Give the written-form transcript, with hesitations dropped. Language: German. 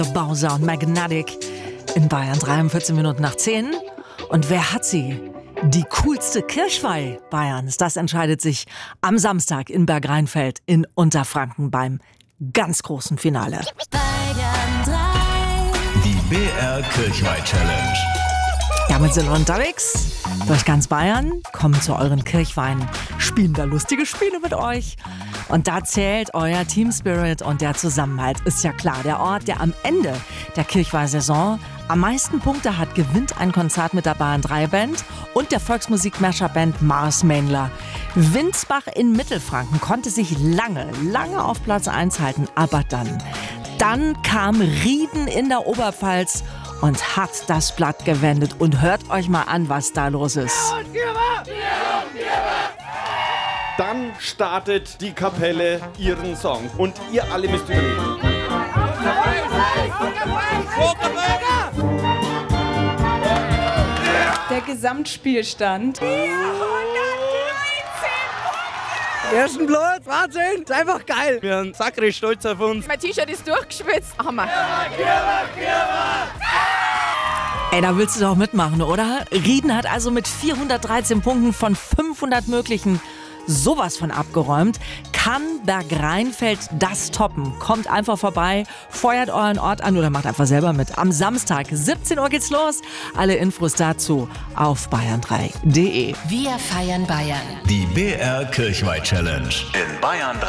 Bowser und Magnetic in Bayern 43 Minuten nach 10. Und wer hat sie? Die coolste Kirchweih Bayerns. Das entscheidet sich am Samstag in Bergrheinfeld in Unterfranken beim ganz großen Finale. Bayern 3. Die BR Kirchweih Challenge. Damit sind wir unterwegs durch ganz Bayern, kommen zu euren Kirchweihen, spielen da lustige Spiele mit euch. Und da zählt euer Team Spirit und der Zusammenhalt. Ist ja klar, der Ort, der am Ende der Kirchweih-Saison am meisten Punkte hat, gewinnt ein Konzert mit der Bayern 3 Band und der Volksmusik-Mashup-Band Mars Männler. Winsbach in Mittelfranken konnte sich lange auf Platz 1 halten, aber dann kam Rieden in der Oberpfalz und hat das Blatt gewendet. Und hört euch mal an, was da los ist. Dann startet die Kapelle ihren Song und ihr alle müsst übernehmen. Der Gesamtspielstand. 419 Punkte! Ersten Platz, Wahnsinn, ist einfach geil. Wir sind sakrisch stolz auf uns. Mein T-Shirt ist durchgeschwitzt. Hammer. Ey, da willst du doch mitmachen, oder? Rieden hat also mit 413 Punkten von 500 möglichen sowas von abgeräumt. Kann Bergrheinfeld das toppen? Kommt einfach vorbei, feuert euren Ort an oder macht einfach selber mit. Am Samstag, 17 Uhr geht's los. Alle Infos dazu auf bayern3.de. Wir feiern Bayern. Die BR Kirchweih Challenge in Bayern 3.